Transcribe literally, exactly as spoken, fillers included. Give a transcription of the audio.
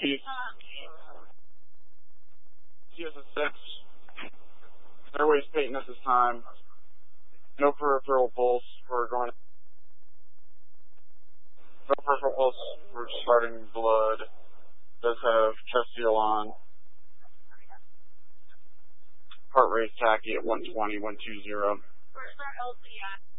Chief. T S six. Airways patent at this time. No peripheral pulse. We're going. No peripheral pulse. We're starting blood. Does have chest seal on. Heart rate tachy at one twenty, one twenty. Where's our L C at?